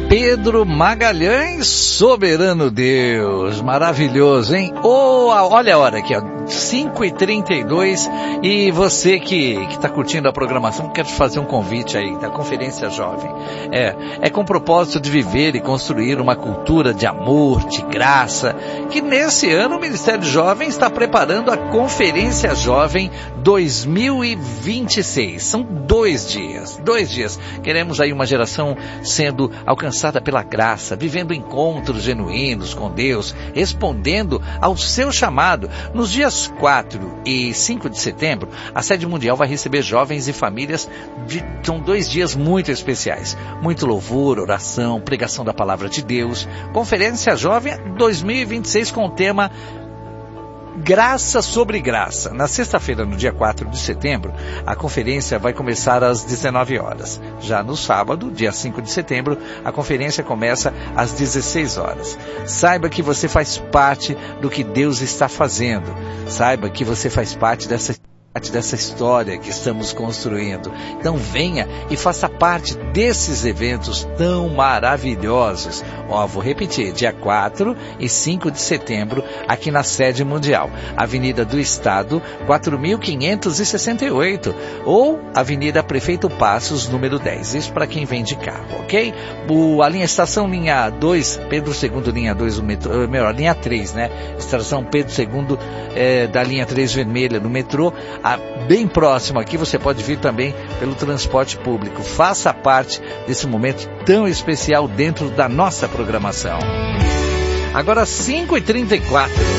Pedro Magalhães, Soberano Deus, maravilhoso, hein? Olha a hora aqui, ó, 5h32, e você que está curtindo a programação, quero te fazer um convite aí da Conferência Jovem. É com o propósito de viver e construir uma cultura de amor, de graça, que nesse ano o Ministério Jovem está preparando a Conferência Jovem 2026. São 2 dias. Queremos aí uma geração sendo alcançada pela graça, vivendo encontros genuínos com Deus, respondendo ao seu chamado. Nos dias 4 e 5 de setembro, a Sede Mundial vai receber jovens e famílias. São 2 dias muito especiais. Muito louvor, oração, pregação da Palavra de Deus. Conferência Jovem 2026 com o tema Graça sobre Graça. Na sexta-feira, no dia 4 de setembro, a conferência vai começar às 19 horas. Já no sábado, dia 5 de setembro, a conferência começa às 16 horas. Saiba que você faz parte do que Deus está fazendo. Saiba que você faz parte dessa história que estamos construindo. Então venha e faça parte desses eventos tão maravilhosos. Vou repetir, dia 4 e 5 de setembro, aqui na Sede Mundial, Avenida do Estado, 4.568, ou Avenida Prefeito Passos, número 10. Isso para quem vem de carro, ok? A linha estação linha 2, Pedro II, linha 2, o metrô, melhor, linha 3, né? Estação Pedro II, da linha 3 vermelha no metrô, bem próximo aqui. Você pode vir também pelo transporte público. Faça parte desse momento tão especial dentro da nossa programação. Agora 5h34.